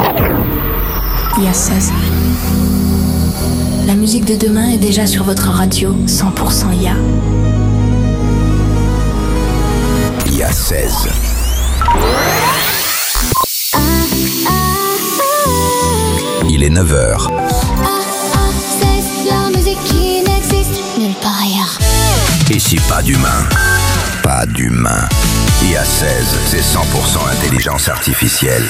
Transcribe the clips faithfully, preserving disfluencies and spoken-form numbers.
I A seize. La musique de demain est déjà sur votre radio, cent pour cent I A. I A seize. Il est neuf heures. La musique qui n'existe nulle part ailleurs. Ici, pas d'humain. Pas d'humain. I A seize, c'est cent pour cent intelligence artificielle.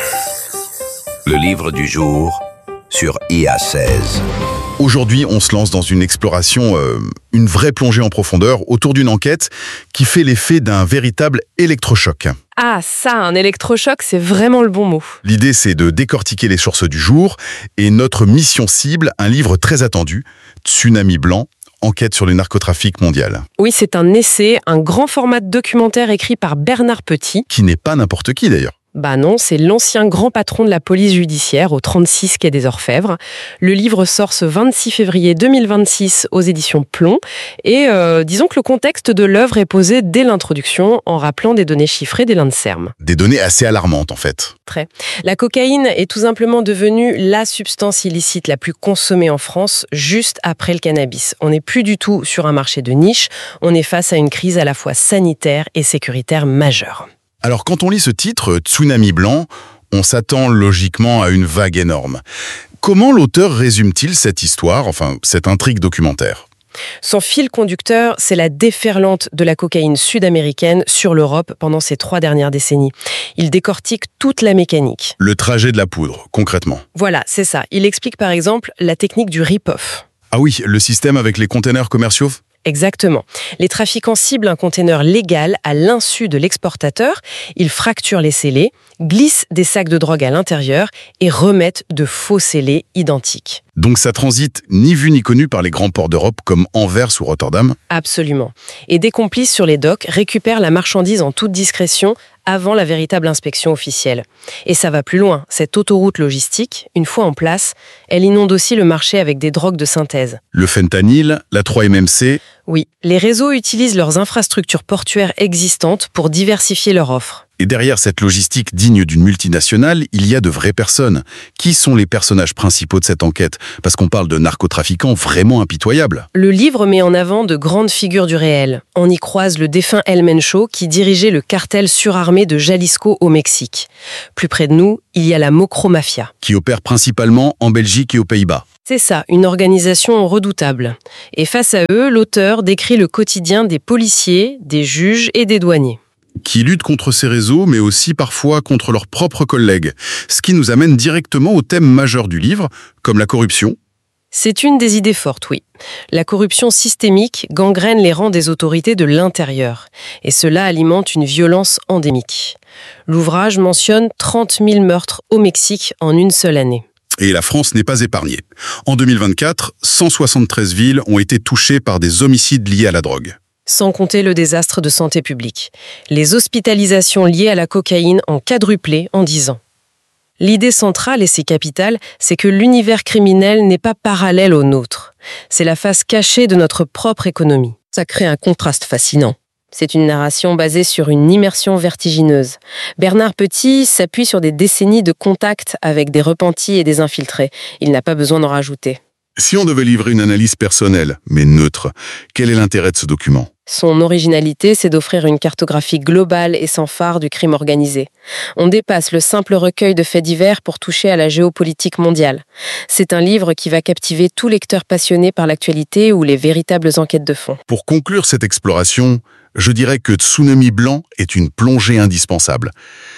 Le livre du jour sur I A seize. Aujourd'hui, on se lance dans une exploration, euh, une vraie plongée en profondeur autour d'une enquête qui fait l'effet d'un véritable électrochoc. Ah, ça, un électrochoc, c'est vraiment le bon mot. L'idée, c'est de décortiquer les sources du jour et notre mission cible, un livre très attendu, Tsunami blanc, enquête sur le narcotrafic mondial. Oui, c'est un essai, un grand format de documentaire écrit par Bernard Petit. Qui n'est pas n'importe qui d'ailleurs. Bah non, c'est l'ancien grand patron de la police judiciaire au trente-six quai des Orfèvres. Le livre sort ce vingt-six février deux mille vingt-six aux éditions Plomb. Et euh, disons que le contexte de l'œuvre est posé dès l'introduction en rappelant des données chiffrées des l'INSERM. Des données assez alarmantes en fait. Très. La cocaïne est tout simplement devenue la substance illicite la plus consommée en France, juste après le cannabis. On n'est plus du tout sur un marché de niche, on est face à une crise à la fois sanitaire et sécuritaire majeure. Alors quand on lit ce titre, Tsunami blanc, on s'attend logiquement à une vague énorme. Comment l'auteur résume-t-il cette histoire, enfin cette intrigue documentaire ? Son fil conducteur, c'est la déferlante de la cocaïne sud-américaine sur l'Europe pendant ces trois dernières décennies. Il décortique toute la mécanique. Le trajet de la poudre, concrètement. Voilà, c'est ça. Il explique par exemple la technique du rip-off. Ah oui, le système avec les containers commerciaux ? Exactement. Les trafiquants ciblent un conteneur légal à l'insu de l'exportateur, ils fracturent les scellés, glissent des sacs de drogue à l'intérieur et remettent de faux scellés identiques. Donc ça transite ni vu ni connu par les grands ports d'Europe comme Anvers ou Rotterdam ? Absolument. Et des complices sur les docks récupèrent la marchandise en toute discrétion avant la véritable inspection officielle. Et ça va plus loin. Cette autoroute logistique, une fois en place, elle inonde aussi le marché avec des drogues de synthèse. Le fentanyl, la trois M M C... Oui, les réseaux utilisent leurs infrastructures portuaires existantes pour diversifier leur offre. Et derrière cette logistique digne d'une multinationale, il y a de vraies personnes. Qui sont les personnages principaux de cette enquête ? Parce qu'on parle de narcotrafiquants vraiment impitoyables. Le livre met en avant de grandes figures du réel. On y croise le défunt El Mencho qui dirigeait le cartel surarmé de Jalisco au Mexique. Plus près de nous, il y a la Mocro Mafia. Qui opère principalement en Belgique et aux Pays-Bas. C'est ça, une organisation redoutable. Et face à eux, l'auteur décrit le quotidien des policiers, des juges et des douaniers. Qui luttent contre ces réseaux, mais aussi parfois contre leurs propres collègues. Ce qui nous amène directement au thème majeur du livre, comme la corruption. C'est une des idées fortes, oui. La corruption systémique gangrène les rangs des autorités de l'intérieur. Et cela alimente une violence endémique. L'ouvrage mentionne trente mille meurtres au Mexique en une seule année. Et la France n'est pas épargnée. En deux mille vingt-quatre, cent soixante-treize villes ont été touchées par des homicides liés à la drogue. Sans compter le désastre de santé publique. Les hospitalisations liées à la cocaïne ont quadruplé en dix ans. L'idée centrale, et c'est capital, c'est que l'univers criminel n'est pas parallèle au nôtre. C'est la face cachée de notre propre économie. Ça crée un contraste fascinant. C'est une narration basée sur une immersion vertigineuse. Bernard Petit s'appuie sur des décennies de contacts avec des repentis et des infiltrés. Il n'a pas besoin d'en rajouter. Si on devait livrer une analyse personnelle, mais neutre, quel est l'intérêt de ce document ? Son originalité, c'est d'offrir une cartographie globale et sans phare du crime organisé. On dépasse le simple recueil de faits divers pour toucher à la géopolitique mondiale. C'est un livre qui va captiver tout lecteur passionné par l'actualité ou les véritables enquêtes de fond. Pour conclure cette exploration, je dirais que Tsunami blanc est une plongée indispensable.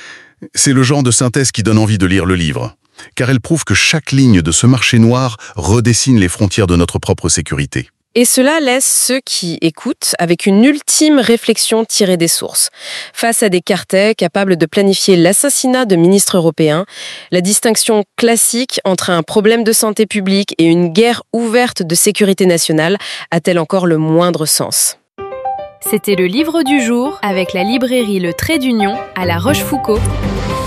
C'est le genre de synthèse qui donne envie de lire le livre, car elle prouve que chaque ligne de ce marché noir redessine les frontières de notre propre sécurité. Et cela laisse ceux qui écoutent avec une ultime réflexion tirée des sources. Face à des cartels capables de planifier l'assassinat de ministres européens, la distinction classique entre un problème de santé publique et une guerre ouverte de sécurité nationale a-t-elle encore le moindre sens ? C'était le livre du jour avec la librairie Le Trait d'Union à La Rochefoucauld.